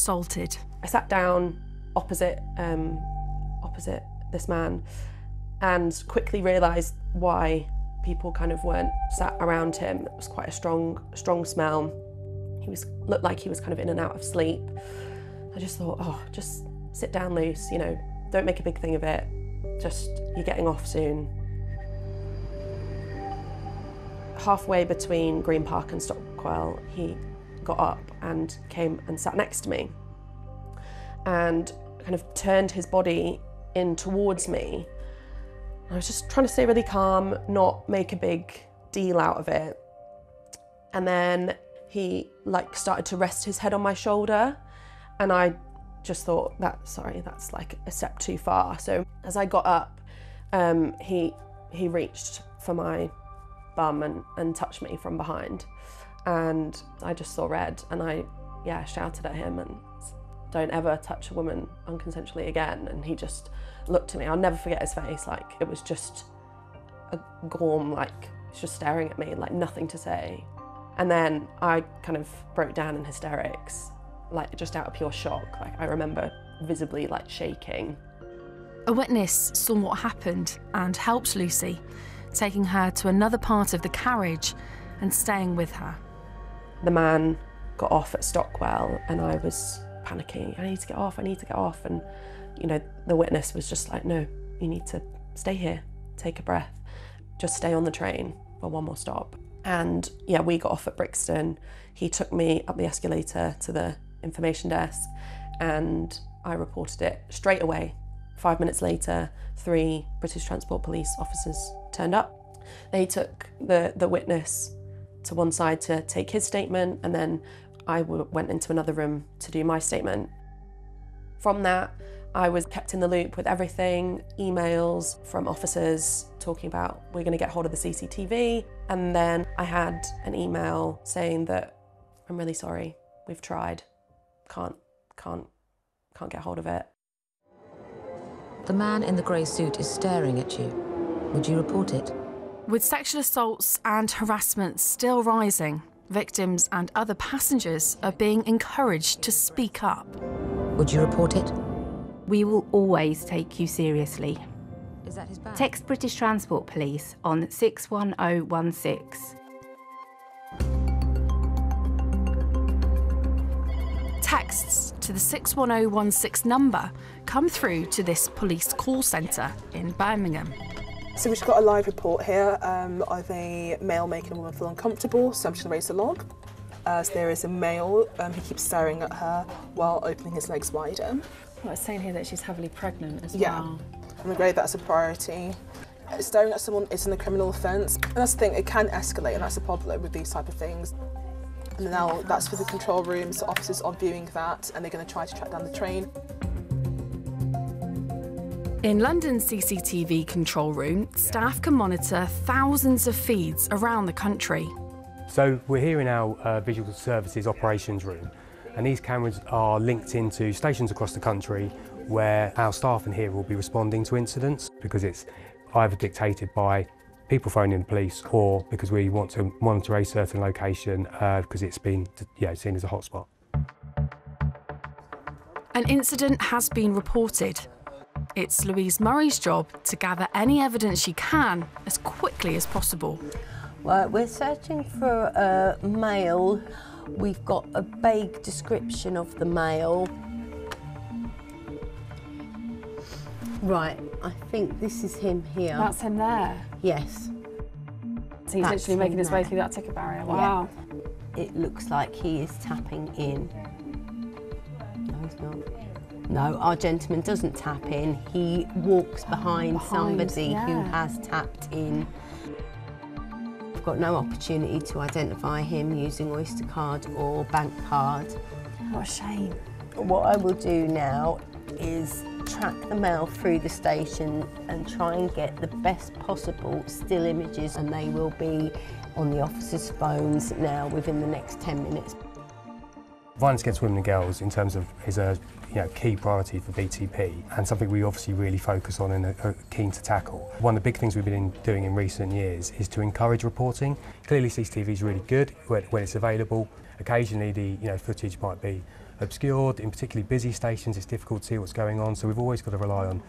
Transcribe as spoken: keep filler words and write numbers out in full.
assaulted. I sat down opposite, um, opposite this man and quickly realised why people kind of weren't sat around him. It was quite a strong, strong smell. He was looked like he was kind of in and out of sleep. I just thought, oh, just sit down loose, you know, don't make a big thing of it. Just, you're getting off soon. Halfway between Green Park and Stockwell, he got up and came and sat next to me and kind of turned his body in towards me. I was just trying to stay really calm, not make a big deal out of it. And then he like started to rest his head on my shoulder, and I just thought that, sorry, that's like a step too far. So as I got up, um, he he reached for my bum and, and touched me from behind. And I just saw red, and I, yeah, shouted at him and don't ever touch a woman unconsensually again. And he just looked at me. I'll never forget his face. Like, it was just a gorm, like, he's just staring at me, like nothing to say. And then I kind of broke down in hysterics, like just out of pure shock. Like, I remember visibly like shaking. A witness saw what happened and helped Lucy, taking her to another part of the carriage and staying with her. The man got off at Stockwell and I was panicking. I need to get off, I need to get off. And, you know, the witness was just like, no, you need to stay here, take a breath, just stay on the train for one more stop. And yeah, we got off at Brixton. He took me up the escalator to the information desk and I reported it straight away. Five minutes later, three British Transport Police officers turned up. They took the, the witness to one side to take his statement, and then I w went into another room to do my statement. From that, I was kept in the loop with everything, emails from officers talking about, we're going to get hold of the C C T V. And then I had an email saying that, I'm really sorry, we've tried, can't, can't, can't get hold of it. The man in the grey suit is staring at you. Would you report it? With sexual assaults and harassment still rising, victims and other passengers are being encouraged to speak up. Would you report it? We will always take you seriously. Is that his bag? Text British Transport Police on six one oh one six. Texts to the six one oh one six number come through to this police call centre in Birmingham. So we've got a live report here um, of a male making a woman feel uncomfortable, so I'm just going to raise the log. Uh, so there is a male um, who keeps staring at her while opening his legs wider. Well, it's saying here that she's heavily pregnant as yeah. well. I'm afraid that's a priority. Staring at someone isn't a criminal offence. And that's the thing, it can escalate, and that's the problem with these type of things. And now that's for the control room, so officers are viewing that and they're going to try to track down the train. In London's C C T V control room, staff can monitor thousands of feeds around the country. So we're here in our uh, Visual Services operations room, and these cameras are linked into stations across the country where our staff in here will be responding to incidents, because it's either dictated by people phoning the police or because we want to monitor a certain location uh, because it's been you know, seen as a hotspot. An incident has been reported. It's Louise Murray's job to gather any evidence she can as quickly as possible. Right, we're searching for a male. We've got a vague description of the male. Right, I think this is him here. That's him there? Yes. So he's literally making his way through that ticket barrier. Wow. Yeah. It looks like he is tapping in. No, he's not. No, our gentleman doesn't tap in. He walks behind, behind somebody yeah. who has tapped in. We've got no opportunity to identify him using Oyster card or bank card. What a shame. What I will do now is track the male through the station and try and get the best possible still images, and they will be on the officers' phones now within the next ten minutes. Violence against women and girls in terms of is a you know, key priority for B T P, and something we obviously really focus on and are keen to tackle. One of the big things we've been doing in recent years is to encourage reporting. Clearly C C T V is really good when, when it's available. Occasionally the you know, footage might be obscured. In particularly busy stations, it's difficult to see what's going on, so we've always got to rely on